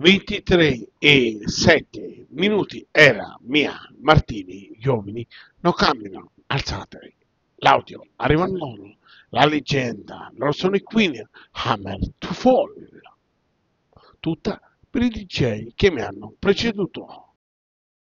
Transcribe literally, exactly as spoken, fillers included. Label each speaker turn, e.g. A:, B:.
A: ventitré e sette minuti era Mia Martini, gli uomini non cambiano, alzatevi. L'audio arriva al nono, la leggenda, loro sono i Queen, Hammer to Fall, tutta per i D J che mi hanno preceduto.